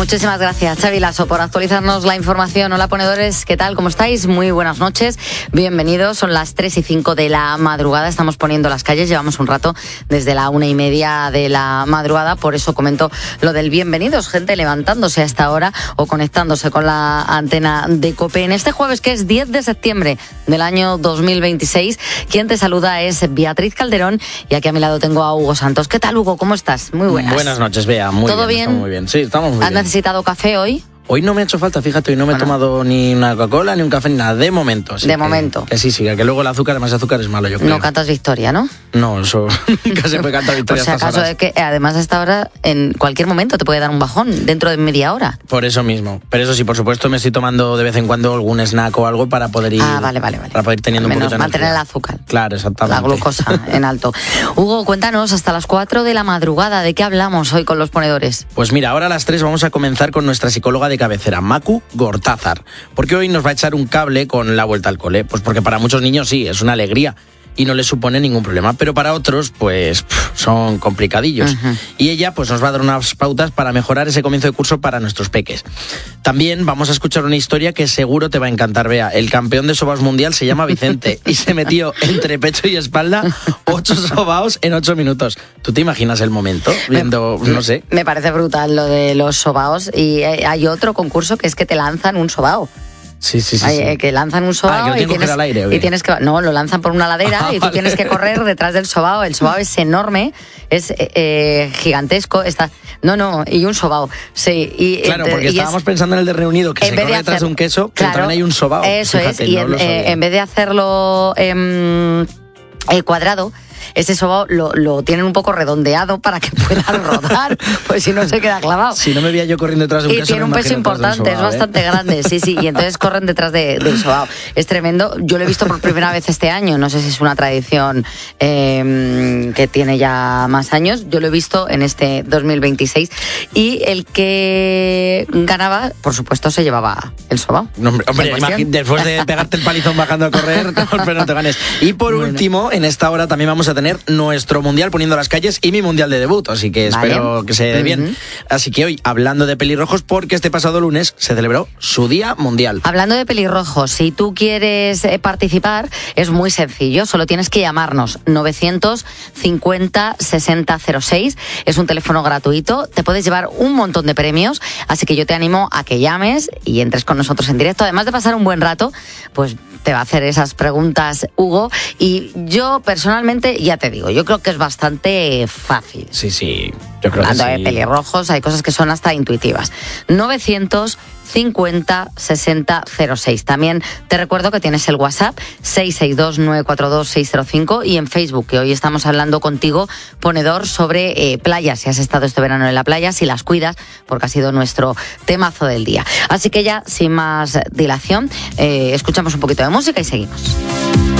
Muchísimas gracias, Xavi Lasso, por actualizarnos la información. Hola, ponedores, ¿qué tal? ¿Cómo estáis? Muy buenas noches, bienvenidos. Son las 3:05 de la madrugada, estamos poniendo las calles, llevamos un rato desde la 1:30 de la madrugada, por eso comento lo del bienvenidos, gente levantándose a esta hora o conectándose con la antena de COPE. En este jueves, que es 10 de septiembre del año 2026, quien te saluda es Beatriz Calderón y aquí a mi lado tengo a Hugo Santos. ¿Qué tal, Hugo? ¿Cómo estás? Muy buenas. Buenas noches, Bea. ¿Todo bien? Estamos muy bien. Sí, estamos muy bien. ¿Has necesitado café hoy? Hoy no me ha hecho falta, fíjate, hoy no me he tomado ni una Coca-Cola, ni un café, ni nada, de momento. De momento. Que sí, que luego el azúcar, además azúcar es malo, yo creo. No cantas victoria, ¿no? No, eso nunca se puede cantar victoria. Por si acaso, es que además a esta hora, en cualquier momento te puede dar un bajón, dentro de media hora. Por eso mismo. Pero eso sí, por supuesto, me estoy tomando de vez en cuando algún snack o algo para poder ir... Vale. Para poder ir teniendo un poquito de mantener energía. el azúcar. Claro, exactamente. La glucosa en alto. Hugo, cuéntanos, hasta las 4 de la madrugada, ¿de qué hablamos hoy con los ponedores? Pues mira, ahora a las 3 vamos a comenzar con nuestra psicóloga de cabecera, Macu Gortázar, porque hoy nos va a echar un cable con la vuelta al cole, pues porque para muchos niños sí, es una alegría y no les supone ningún problema, pero para otros pues son complicadillos. Uh-huh. Y ella pues nos va a dar unas pautas para mejorar ese comienzo de curso para nuestros peques. También vamos a escuchar una historia que seguro te va a encantar, Bea. El campeón de sobaos mundial se llama Vicente y se metió entre pecho y espalda 8 sobaos en 8 minutos. ¿Tú te imaginas el momento viendo, no sé? Me parece brutal lo de los sobaos, y hay otro concurso que es que te lanzan un sobao. Sí. Que lanzan un sobao que tienes, al aire, y tienes que... No, lo lanzan por una ladera y tú tienes que correr detrás del sobao. El sobao es enorme, es gigantesco. Y un sobao. Sí, claro, porque estábamos pensando en el de Reino Unido, que se corre detrás de un queso, pero también hay un sobao. Eso fíjate, es, y en vez de hacerlo cuadrado, ese sobao lo tienen un poco redondeado para que puedan rodar, pues si no se queda clavado. Si no me veía yo corriendo detrás de un queso. Y tiene un peso importante, es bastante grande, sí, y entonces corren detrás del sobao. Es tremendo, yo lo he visto por primera vez este año, no sé si es una tradición que tiene ya más años, yo lo he visto en este 2026, y el que ganaba, por supuesto, se llevaba el sobao. Hombre, después de pegarte el palizón bajando a correr, no te ganes. Y por último, en esta hora también vamos a tener nuestro mundial poniendo las calles y mi mundial de debut, así que espero que se dé bien. Así que hoy, hablando de pelirrojos, porque este pasado lunes se celebró su Día Mundial. Hablando de pelirrojos, si tú quieres participar, es muy sencillo, solo tienes que llamarnos 950 6006, es un teléfono gratuito, te puedes llevar un montón de premios, así que yo te animo a que llames y entres con nosotros en directo, además de pasar un buen rato, pues te va a hacer esas preguntas Hugo, y yo personalmente, ya te digo, yo creo que es bastante fácil. Sí, yo creo Hablando que sí. de pelirrojos, hay cosas que son hasta intuitivas. 950 60 06. También te recuerdo que tienes el WhatsApp 662 942 605 y en Facebook, que hoy estamos hablando contigo, ponedor, sobre playas. Si has estado este verano en la playa, si las cuidas, porque ha sido nuestro temazo del día. Así que ya, sin más dilación, escuchamos un poquito de música y seguimos.